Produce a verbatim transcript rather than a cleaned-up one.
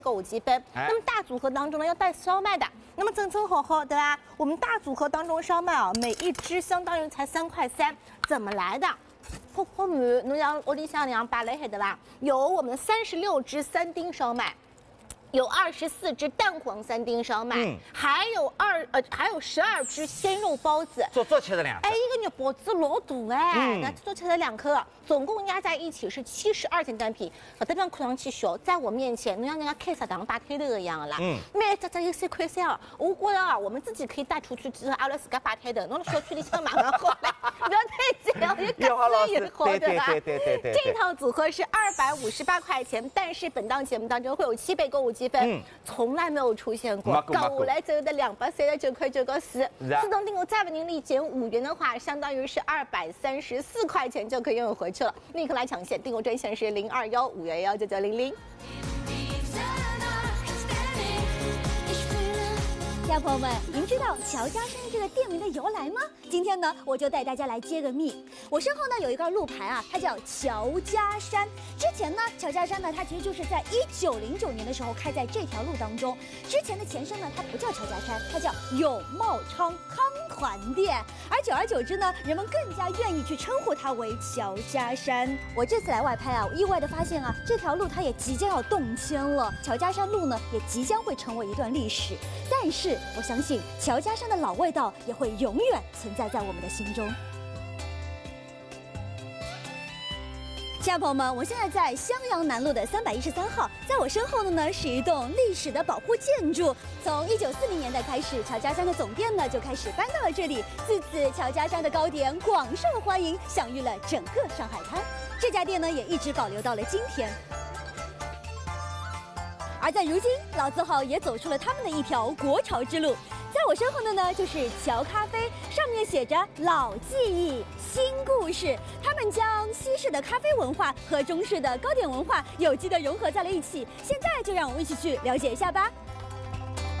够五积分。那么大组合当中呢要带烧麦的，那么正正好好，对吧？我们大组合当中烧麦啊，每一只相当于才三块三，怎么来的？泡泡米，侬像屋里向两摆来海对吧？有我们三十六只三丁烧麦。 有二十四只蛋黄三丁烧麦，嗯、还有二呃还有十二只鲜肉包子， 做做起来两。 哎，一个肉包子老大哎，那、嗯、做起来两颗，总共压在一起是七十二件单品。搿地方看上去小，在我面前，侬像人家开食堂摆摊头一样的啦。嗯。每只只有三块三哦，我觉得啊，我们自己可以带出去之后，阿拉自家摆摊头，侬辣小区里向买蛮好嘞，不要太急了，我就格子也好的啦。 对对对对对。 这套组合是二百五十八块钱，但是本档节目当中会有七倍购物积分。嗯。 从来没有出现过，搞下来只有的两百三十九块九个四，自动订购再为您立减五元的话，相当于是二百三十四块钱就可以拥有回去了。立刻来抢现，订购专线是零二幺五幺幺九九零零。 家朋友们，您知道乔家山这个店名的由来吗？今天呢，我就带大家来揭个秘。我身后呢有一个路牌啊，它叫乔家山。之前呢，乔家山呢，它其实就是在一九零九年的时候开在这条路当中。之前的前身呢，它不叫乔家山，它叫永茂昌康团店。而久而久之呢，人们更加愿意去称呼它为乔家山。我这次来外拍啊，我意外的发现啊，这条路它也即将要动迁了，乔家山路呢也即将会成为一段历史。但是 我相信乔家山的老味道也会永远存在在我们的心中。亲爱的朋友们，我现在在襄阳南路的三百一十三号，在我身后的呢是一栋历史的保护建筑。从一九四零年代开始，乔家山的总店呢就开始搬到了这里。自此，乔家山的糕点广受欢迎，享誉了整个上海滩。这家店呢也一直保留到了今天。 而在如今，老字号也走出了他们的一条国潮之路。在我身后的呢，就是乔咖啡，上面写着“老记忆，新故事”。他们将西式的咖啡文化和中式的糕点文化有机的融合在了一起。现在就让我们一起去了解一下吧。